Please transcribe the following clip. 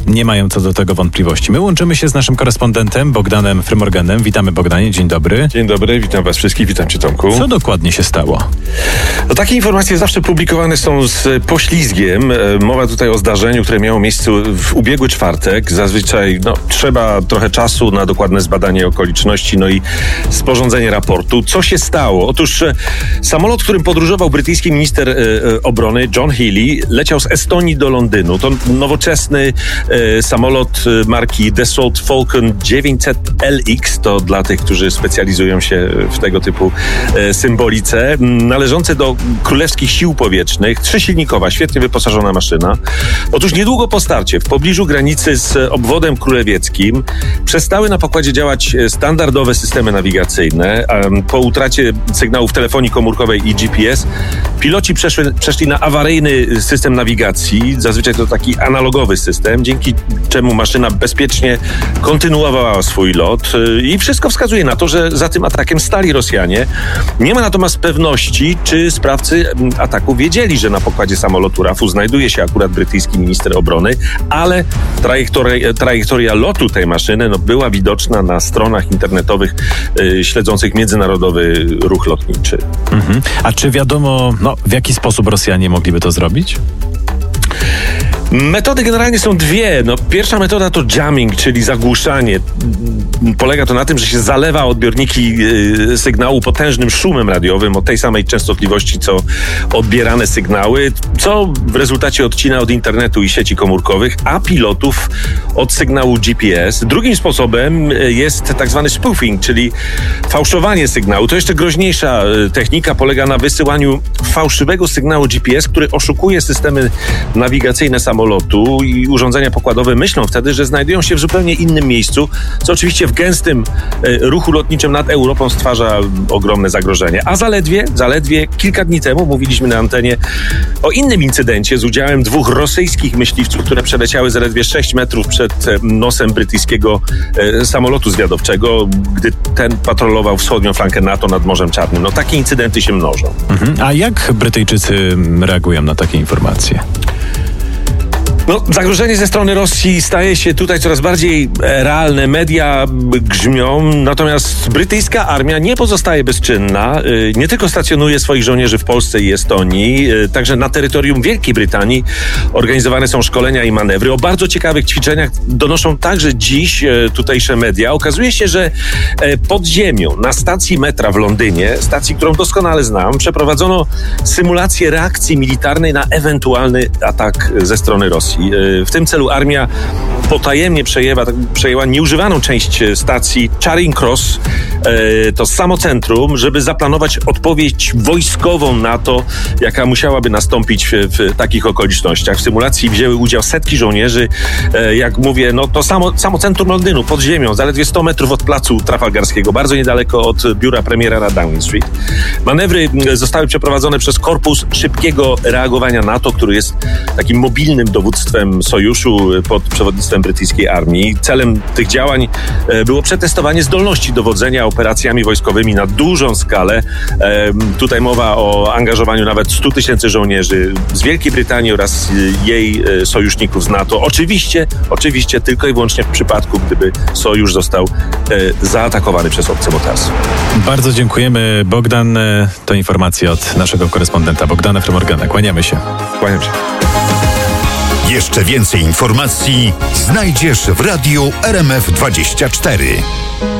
nie mają co do tego wątpliwości. My łączymy się z naszym korespondentem Bogdanem Frymorganem. Witamy, Bogdanie, dzień dobry. Dzień dobry, witam was wszystkich, witam cię, Tomku. Co dokładnie się stało? No, takie informacje zawsze publikowane są z poślizgiem. Mowa tutaj o zdarzeniu, które miało miejsce w ubiegły czwartek. Zazwyczaj trzeba trochę czasu na dokładne zbadanie okoliczności, i sporządzenie raportu. Co się stało? Otóż samolot, którym podróżował brytyjski minister obrony John Healey, leciał z Estonii do Londynu. To nowoczesny samolot marki Dassault Falcon 900LX, to dla tych, którzy specjalizują się w tego typu symbolice, należący do Królewskich Sił Powietrznych, 3-silnikowa, świetnie wyposażona maszyna. Otóż niedługo po starcie, w pobliżu granicy z obwodem królewieckim, przestały na pokładzie działać standardowe systemy nawigacyjne. Po utracie sygnałów telefonii komórkowej i GPS piloci przeszli na awaryjny system nawigacji, zazwyczaj to taki analogowy system, dzięki czemu maszyna bezpiecznie kontynuowała swój lot i wszystko wskazuje na to, że za tym atakiem stali Rosjanie. Nie ma natomiast pewności, czy sprawcy ataku wiedzieli, że na pokładzie samolotu RAF-u znajduje się akurat brytyjski minister obrony, ale trajektoria lotu tej maszyny była widoczna na stronach internetowych śledzących międzynarodowy ruch lotniczy. A czy wiadomo, w jaki sposób Rosjanie mogliby to zrobić? Metody generalnie są dwie. Pierwsza metoda to jamming, czyli zagłuszanie. Polega to na tym, że się zalewa odbiorniki sygnału potężnym szumem radiowym o tej samej częstotliwości, co odbierane sygnały, co w rezultacie odcina od internetu i sieci komórkowych, a pilotów od sygnału GPS. Drugim sposobem jest tak zwany spoofing, czyli fałszowanie sygnału. To jeszcze groźniejsza technika, polega na wysyłaniu fałszywego sygnału GPS, który oszukuje systemy nawigacyjne samolotu i urządzenia pokładowe myślą wtedy, że znajdują się w zupełnie innym miejscu, co oczywiście w gęstym ruchu lotniczym nad Europą stwarza ogromne zagrożenie. A zaledwie kilka dni temu mówiliśmy na antenie o innym incydencie z udziałem 2 rosyjskich myśliwców, które przeleciały zaledwie 6 metrów przed nosem brytyjskiego samolotu zwiadowczego, gdy ten patrolował wschodnią flankę NATO nad Morzem Czarnym. Takie incydenty się mnożą. A jak Brytyjczycy reagują na takie informacje? Zagrożenie ze strony Rosji staje się tutaj coraz bardziej realne. Media grzmią, natomiast brytyjska armia nie pozostaje bezczynna. Nie tylko stacjonuje swoich żołnierzy w Polsce i Estonii, także na terytorium Wielkiej Brytanii organizowane są szkolenia i manewry. O bardzo ciekawych ćwiczeniach donoszą także dziś tutejsze media. Okazuje się, że pod ziemią, na stacji metra w Londynie, stacji, którą doskonale znam, przeprowadzono symulację reakcji militarnej na ewentualny atak ze strony Rosji. W tym celu armia potajemnie przejęła nieużywaną część stacji Charing Cross, to samo centrum, żeby zaplanować odpowiedź wojskową na to, jaka musiałaby nastąpić w takich okolicznościach. W symulacji wzięły udział setki żołnierzy. Jak mówię, to samo centrum Londynu, pod ziemią, zaledwie 100 metrów od placu Trafalgarskiego, bardzo niedaleko od biura premiera na Downing Street. Manewry zostały przeprowadzone przez Korpus Szybkiego Reagowania NATO, który jest takim mobilnym dowództwem sojuszu pod przewodnictwem brytyjskiej armii. Celem tych działań było przetestowanie zdolności dowodzenia operacjami wojskowymi na dużą skalę. Tutaj mowa o angażowaniu nawet 100 000 żołnierzy z Wielkiej Brytanii oraz jej sojuszników z NATO. Oczywiście tylko i wyłącznie w przypadku, gdyby sojusz został zaatakowany przez obce mocarstwo. Bardzo dziękujemy, Bogdan. To informacje od naszego korespondenta Bogdana Frymorgana. Kłaniamy się. Kłaniam się. Jeszcze więcej informacji znajdziesz w Radiu RMF24.